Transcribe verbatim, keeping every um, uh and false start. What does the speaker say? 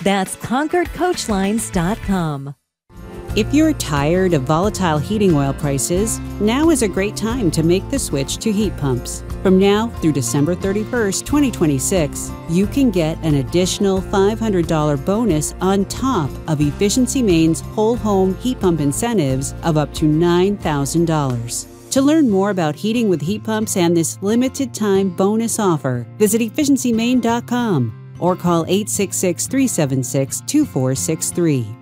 That's Concord Coach Lines dot com. If you're tired of volatile heating oil prices, now is a great time to make the switch to heat pumps. From now through December thirty-first, twenty twenty-six, you can get an additional five hundred dollars bonus on top of Efficiency Maine's whole home heat pump incentives of up to nine thousand dollars. To learn more about heating with heat pumps and this limited time bonus offer, visit efficiency maine dot com or call eight six six, three seven six, two four six three.